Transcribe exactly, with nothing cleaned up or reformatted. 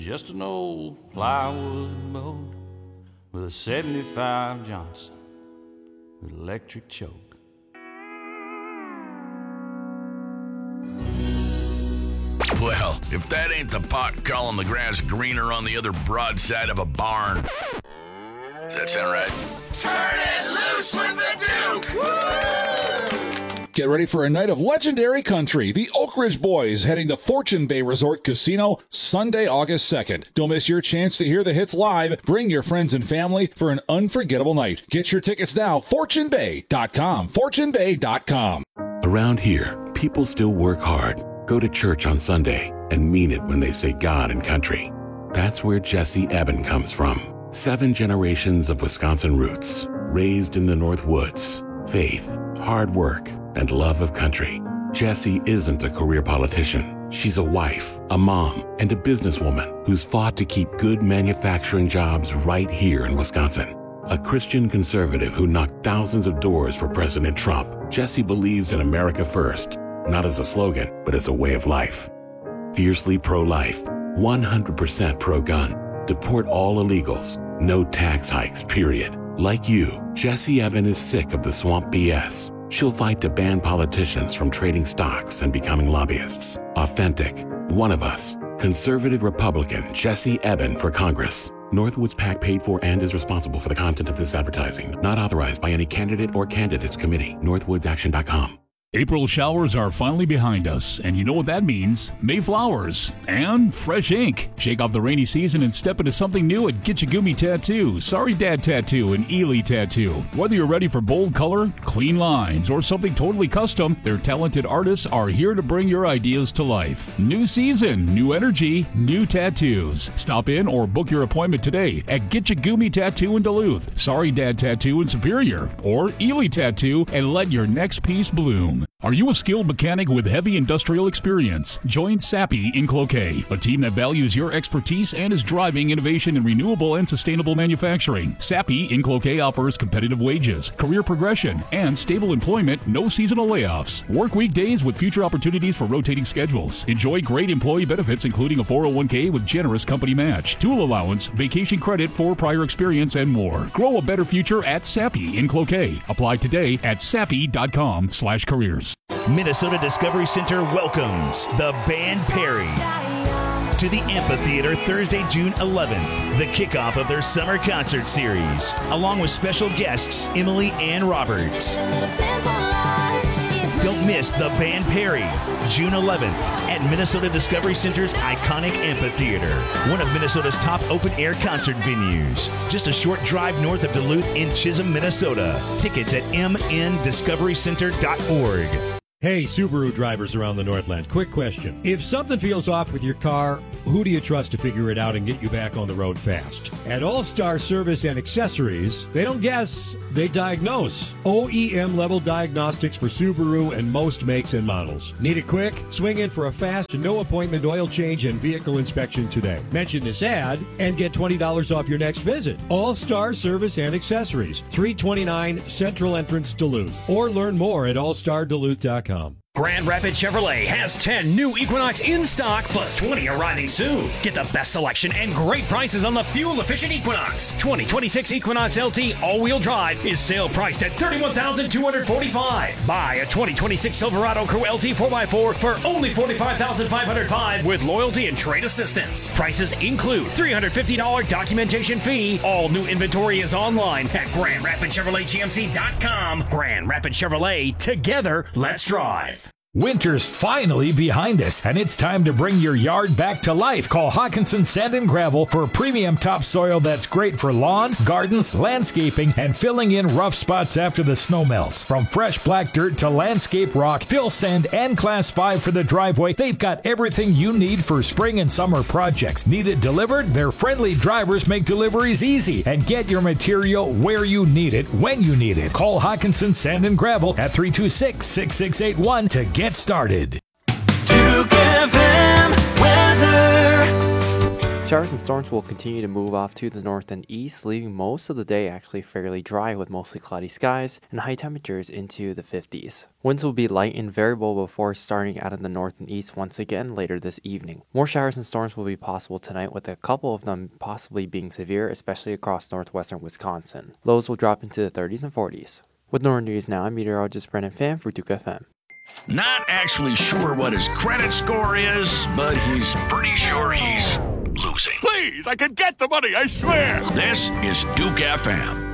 just an old plywood mold with a seventy-five Johnson with electric choke. Well, if that ain't the pot calling the grass greener on the other broadside of a barn. Does that sound right? Turn it loose with the Duke! Woo! Get ready for a night of legendary country. The Oak Ridge Boys heading to Fortune Bay Resort Casino Sunday, August second. Don't miss your chance to hear the hits live. Bring your friends and family for an unforgettable night. Get your tickets now. fortune bay dot com. fortune bay dot com. Around here, people still work hard, go to church on Sunday, and mean it when they say God and country. That's where Jesse Eben comes from. Seven generations of Wisconsin roots, raised in the North Woods. Faith, hard work, and love of country. Jessie isn't a career politician. She's a wife, a mom, and a businesswoman who's fought to keep good manufacturing jobs right here in Wisconsin. A Christian conservative who knocked thousands of doors for President Trump, Jessie believes in America first, not as a slogan, but as a way of life. Fiercely pro-life, one hundred percent pro-gun, deport all illegals, no tax hikes, period. Like you, Jessie Eben is sick of the swamp B S. She'll fight to ban politicians from trading stocks and becoming lobbyists. Authentic, one of us, conservative Republican Jessie Eben for Congress. Northwoods PAC paid for and is responsible for the content of this advertising. Not authorized by any candidate or candidates committee. northwoods action dot com. April showers are finally behind us, and you know what that means. Mayflowers and fresh ink. Shake off the rainy season and step into something new at Gitchagumi Tattoo, Sorry Dad Tattoo, and Ely Tattoo. Whether you're ready for bold color, clean lines, or something totally custom, their talented artists are here to bring your ideas to life. New season, new energy, new tattoos. Stop in or book your appointment today at Gitchagumi Tattoo in Duluth, Sorry Dad Tattoo in Superior, or Ely Tattoo, and let your next piece bloom. Are you a skilled mechanic with heavy industrial experience? Join Sappi in Cloquet, a team that values your expertise and is driving innovation in renewable and sustainable manufacturing. Sappi in Cloquet offers competitive wages, career progression, and stable employment, no seasonal layoffs. Work weekdays with future opportunities for rotating schedules. Enjoy great employee benefits including a four oh one k with generous company match, tool allowance, vacation credit for prior experience, and more. Grow a better future at Sappi in Cloquet. Apply today at sappi dot com slash careers. Minnesota Discovery Center welcomes the Band Perry to the amphitheater Thursday, June eleventh, the kickoff of their summer concert series, along with special guests Emily Ann Roberts. Don't miss the Band Perry, June eleventh, at Minnesota Discovery Center's iconic amphitheater, one of Minnesota's top open-air concert venues. Just a short drive north of Duluth in Chisholm, Minnesota. Tickets at m n discovery center dot org. Hey, Subaru drivers around the Northland, quick question. If something feels off with your car, who do you trust to figure it out and get you back on the road fast? At All-Star Service and Accessories, they don't guess, they diagnose. O E M level diagnostics for Subaru and most makes and models. Need it quick? Swing in for a fast, no-appointment oil change and vehicle inspection today. Mention this ad and get twenty dollars off your next visit. All-Star Service and Accessories, three twenty-nine Central Entrance, Duluth. Or learn more at all star duluth dot com. Grand Rapids Chevrolet has ten new Equinox in stock, plus twenty arriving soon. Get the best selection and great prices on the fuel-efficient Equinox. twenty twenty-six Equinox L T all-wheel drive is sale priced at thirty-one thousand two hundred forty-five dollars. Buy a twenty twenty-six Silverado Crew L T four by four for only forty-five thousand five hundred five dollars with loyalty and trade assistance. Prices include three hundred fifty dollars documentation fee. All new inventory is online at grand rapids chevrolet g m c dot com. Grand Rapids Chevrolet, together, let's drive. Winter's finally behind us, and it's time to bring your yard back to life. Call Hawkinson Sand and Gravel for premium topsoil that's great for lawn, gardens, landscaping, and filling in rough spots after the snow melts. From fresh black dirt to landscape rock, fill sand, and class five for the driveway, they've got everything you need for spring and summer projects. Need it delivered? Their friendly drivers make deliveries easy, and get your material where you need it, when you need it. Call Hawkinson Sand and Gravel at three two six, six six eight one to get Get started. Duke F M weather. Showers and storms will continue to move off to the north and east, leaving most of the day actually fairly dry with mostly cloudy skies and high temperatures into the fifties. Winds will be light and variable before starting out of the north and east once again later this evening. More showers and storms will be possible tonight, with a couple of them possibly being severe, especially across northwestern Wisconsin. Lows will drop into the thirties and forties. With Northern News Now, I'm meteorologist Brennan Pham for Duke F M. Not actually sure what his credit score is, but he's pretty sure he's losing. Please, I can get the money, I swear. This is Duke F M.